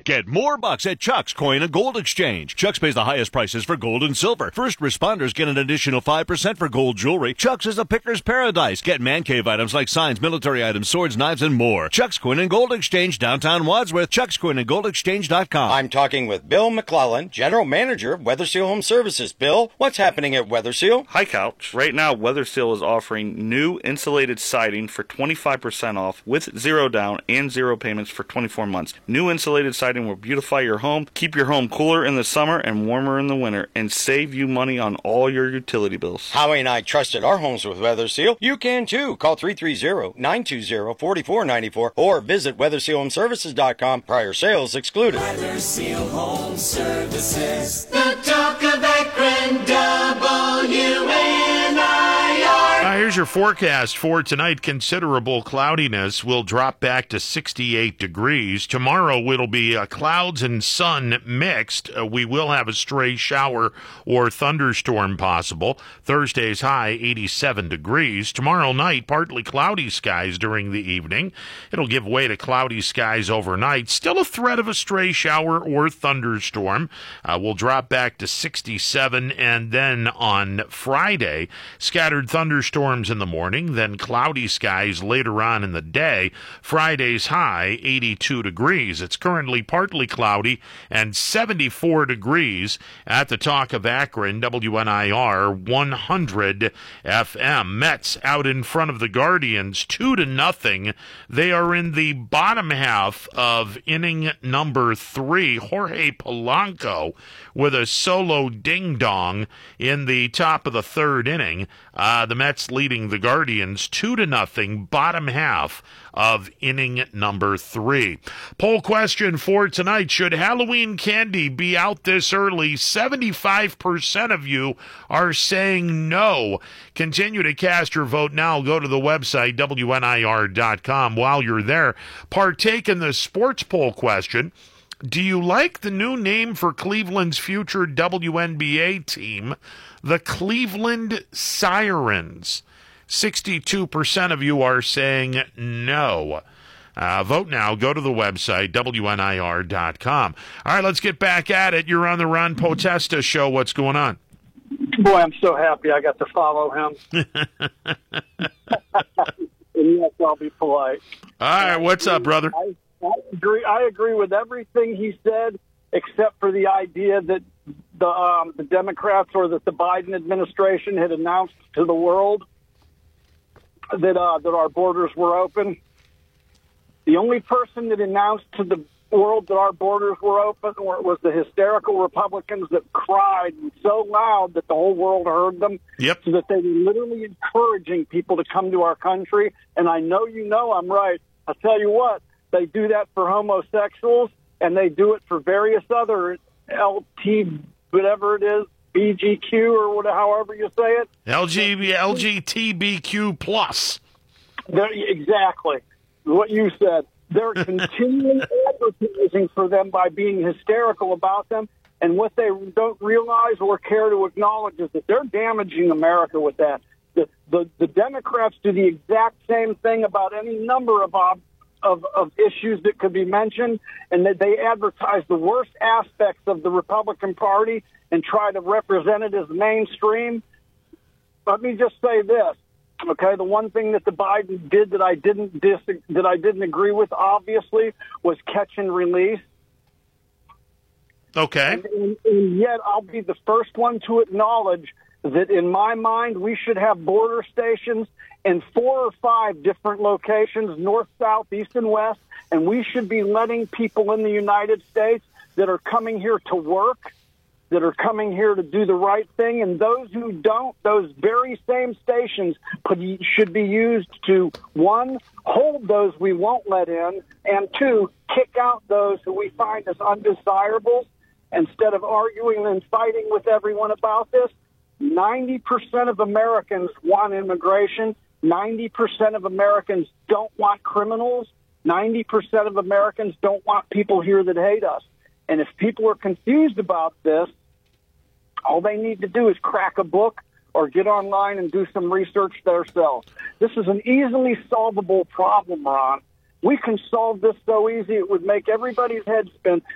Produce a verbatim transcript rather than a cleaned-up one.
Get more bucks at Chuck's Coin and Gold Exchange. Chuck's pays the highest prices for gold and silver. First responders get an additional five percent for gold jewelry. Chuck's is a picker's paradise. Get man cave items like signs, military items, swords, knives, and more. Chuck's Coin and Gold Exchange, downtown Wadsworth. Chuck's Coin and Gold Exchange dot com. I'm talking with Bill McClellan, General Manager of Weather Seal Home Services. Bill, what's happening at Weather Seal? Hi, Couch. Right now, Weather Seal is offering new insulated siding for twenty-five percent off with zero down and zero payments for twenty-four months. New insulated siding will beautify your home, keep your home cooler in the summer and warmer in the winter, and save you money on all your utility bills. Howie and I trusted our homes with Weather Seal. You can too. Call three three zero, nine two zero, four four nine four or visit weather seal home services dot com. Prior sales excluded. Weather Seal Home Services, the talk of Akron, W N I R. Uh, here's your forecast for tonight. Considerable cloudiness will drop back to sixty-eight degrees. Tomorrow it'll be uh, clouds and sun mixed. Uh, we will have a stray shower or thunderstorm possible. Thursday's high, eighty-seven degrees. Tomorrow night, partly cloudy skies during the evening. It'll give way to cloudy skies overnight. Still a threat of a stray shower or thunderstorm. Uh, we'll drop back to sixty-seven, and then on Friday, scattered thunderstorms in the morning, then cloudy skies later on in the day. Friday's high, eighty-two degrees. It's currently partly cloudy and seventy-four degrees at the Talk of Akron, W N I R one hundred F M. Mets out in front of the Guardians, two to nothing. They are in the bottom half of inning number three. Jorge Polanco with a solo ding-dong in the top of the third inning. Uh, the Mets leading the Guardians two to nothing, bottom half of inning number three. Poll question for tonight: should Halloween candy be out this early? seventy-five percent of you are saying no. Continue to cast your vote now. Go to the website, W N I R dot com. While you're there, partake in the sports poll question. Do you like the new name for Cleveland's future W N B A team, the Cleveland Sirens? sixty-two percent of you are saying no. Uh, vote now. Go to the website, W N I R dot com. All right, let's get back at it. You're on the Ron Potesta Show. What's going on? Boy, I'm so happy I got to follow him. And yes, I'll be polite. All right, what's up, brother? I, I agree. I agree with everything he said, except for the idea that the um, the Democrats or that the Biden administration had announced to the world that uh, that our borders were open. The only person that announced to the world that our borders were open was the hysterical Republicans that cried so loud that the whole world heard them. Yep. So that they were literally encouraging people to come to our country. And I know you know I'm right. I'll tell you what, they do that for homosexuals, and they do it for various other L T, whatever it is, B G Q or whatever, however you say it. L G, L G T B Q plus. They're, exactly what you said. They're continually advertising for them by being hysterical about them. And what they don't realize or care to acknowledge is that they're damaging America with that. The, the, the Democrats do the exact same thing about any number of, uh, of, of issues that could be mentioned, and that they advertise the worst aspects of the Republican Party and try to represent it as mainstream. Let me just say this. Okay, the one thing that the Biden did that I didn't dis- that I didn't agree with, obviously, was catch and release. Okay. And, and, and yet, I'll be the first one to acknowledge that, in my mind, we should have border stations in four or five different locations, north, south, east, and west, and we should be letting people in the United States that are coming here to work, that are coming here to do the right thing, and those who don't, those very same stations could, should be used to, one, hold those we won't let in, and two, kick out those who we find as undesirables. Instead of arguing and fighting with everyone about this, ninety percent of Americans want immigration, ninety percent of Americans don't want criminals, ninety percent of Americans don't want people here that hate us. And if people are confused about this, all they need to do is crack a book or get online and do some research themselves. This is an easily solvable problem, Ron. We can solve this so easy it would make everybody's head spin.